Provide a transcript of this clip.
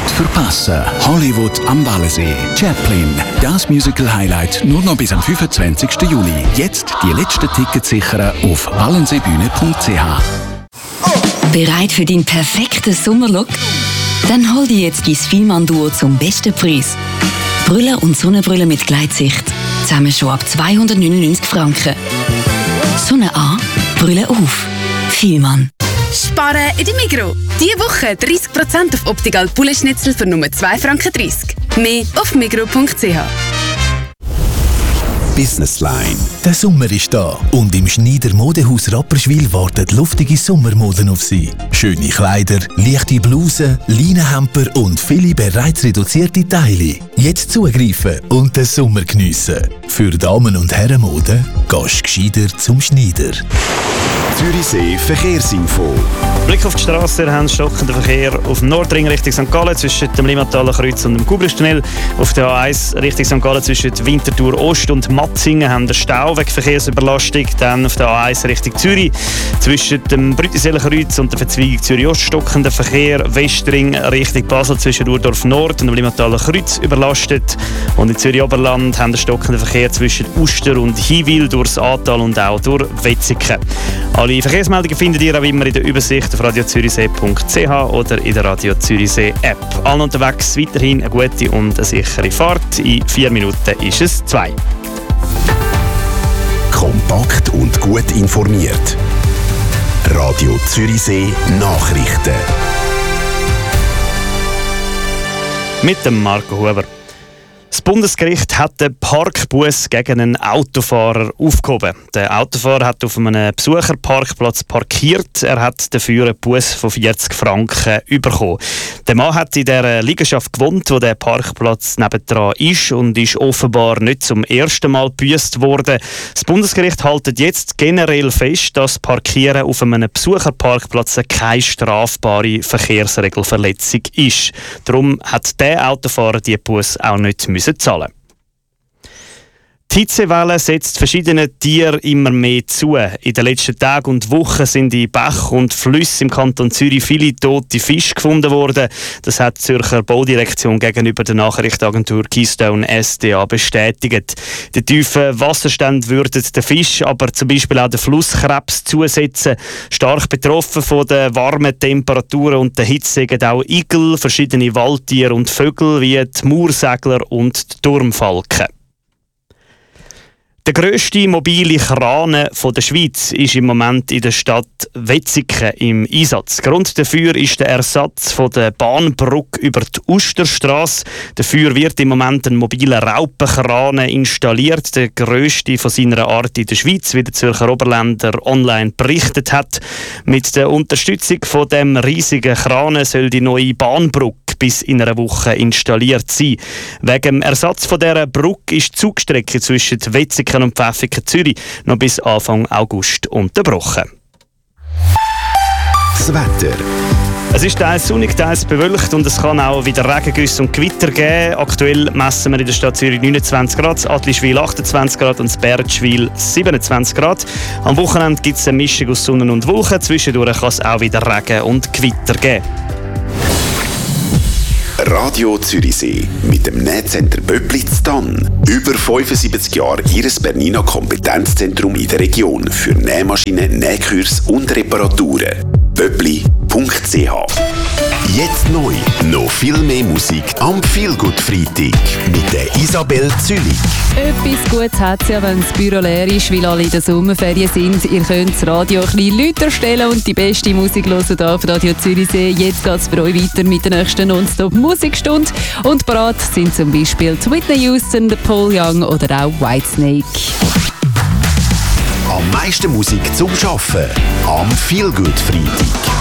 Nicht verpassen. Hollywood am Wallensee. Chaplin. Das Musical-Highlight nur noch bis am 25. Juli. Jetzt die letzten Tickets sichern auf wallenseebühne.ch. Bereit für deinen perfekten Sommerlook? Dann hol dir jetzt dein Fielmann-Duo zum besten Preis. Brille und Sonnenbrille mit Gleitsicht. Zusammen schon ab 299 Franken. Sonne an, Brille auf. Fielmann. Sparen in der Migros. Diese Woche 30% auf Optical Poulet-Schnitzel für nur 2,30 Franken. Mehr auf migros.ch. Businessline. Der Sommer ist da und im Schneider Modehaus Rapperswil warten luftige Sommermoden auf Sie. Schöne Kleider, leichte Blusen, Leinenhemper und viele bereits reduzierte Teile. Jetzt zugreifen und den Sommer geniessen. Für Damen- und Herrenmode gehst du gescheiter zum Schneider. Zürichsee Verkehrsinfo. Blick auf die Straße, wir haben stockenden Verkehr auf dem Nordring Richtung St. Gallen zwischen dem Limataler Kreuz und dem Kubristunnel. Auf der A1 Richtung St. Gallen zwischen Winterthur Ost und Matzingen haben wir Stau wegen Verkehrsüberlastung. Dann auf der A1 Richtung Zürich zwischen dem Brütiseler Kreuz und der Verzweigung Zürich Ost stockender Verkehr. Westring Richtung Basel zwischen Urdorf Nord und dem Limataler Kreuz überlastet. Und in Zürich Oberland haben wir stockenden Verkehr zwischen Uster und Hiwil durchs Ahrtal und auch durch Wetzikon. Alle Verkehrsmeldungen findet ihr auch immer in der Übersicht auf radiozürichsee.ch oder in der Radio Zürichsee App. Allen unterwegs weiterhin eine gute und eine sichere Fahrt. In 4 Minuten ist es 2. Kompakt und gut informiert. Radio Zürichsee Nachrichten. Mit dem Marco Huber. Das Bundesgericht hat den Parkbuß gegen einen Autofahrer aufgehoben. Der Autofahrer hat auf einem Besucherparkplatz parkiert. Er hat dafür einen Buß von 40 Franken bekommen. Der Mann hat in der Liegenschaft gewohnt, wo der Parkplatz nebendran ist und ist offenbar nicht zum ersten Mal gebüßt worden. Das Bundesgericht hält jetzt generell fest, dass Parkieren auf einem Besucherparkplatz keine strafbare Verkehrsregelverletzung ist. Darum hat der Autofahrer die Buß auch nicht zahlen. Die Hitzewelle setzt verschiedenen Tieren immer mehr zu. In den letzten Tagen und Wochen sind in Bächen und Flüssen im Kanton Zürich viele tote Fische gefunden worden. Das hat die Zürcher Baudirektion gegenüber der Nachrichtenagentur Keystone SDA bestätigt. Die tiefen Wasserstände würden den Fisch, aber zum Beispiel auch den Flusskrebs zusetzen. Stark betroffen von den warmen Temperaturen und der Hitze sind auch Igel, verschiedene Waldtiere und Vögel wie die Mauersegler und die Turmfalken. Der grösste mobile Kran der Schweiz ist im Moment in der Stadt Wetzikon im Einsatz. Grund dafür ist der Ersatz von der Bahnbrücke über die Usterstrasse. Dafür wird im Moment ein mobiler Raupenkran installiert, der grösste von seiner Art in der Schweiz, wie der Zürcher Oberländer online berichtet hat. Mit der Unterstützung von dem riesigen Kran soll die neue Bahnbrücke bis in einer Woche installiert sein. Wegen dem Ersatz von dieser Brücke ist die Zugstrecke zwischen Wetzikon und Pfäffikon Zürich noch bis Anfang August unterbrochen. Das Wetter. Es ist teils sonnig, teils bewölkt und es kann auch wieder Regengüsse und Gewitter geben. Aktuell messen wir in der Stadt Zürich 29 Grad, Adlischwil 28 Grad und Bergschwil 27 Grad. Am Wochenende gibt es eine Mischung aus Sonne und Wolken. Zwischendurch kann es auch wieder Regen und Gewitter geben. Radio Zürichsee mit dem Nähcenter Böppli Ztann. Über 75 Jahre Ihres Bernina Kompetenzzentrum in der Region für Nähmaschinen, Nähkurs und Reparaturen. Böppli.ch. Jetzt neu. Noch viel mehr Musik am Feelgood Freitag mit der Isabel Zülich. Etwas Gutes hat es ja, wenn das Büro leer ist, weil alle in der Sommerferien sind. Ihr könnt das Radio ein bisschen lauter stellen und die beste Musik hören hier auf Radio Zürichsee. Jetzt geht es für euch weiter mit der nächsten Non-Stop-Musikstunde. Und bereit sind zum Beispiel Whitney Houston, Paul Young oder auch Whitesnake. Am meisten Musik zum Arbeiten am Feelgood Freitag.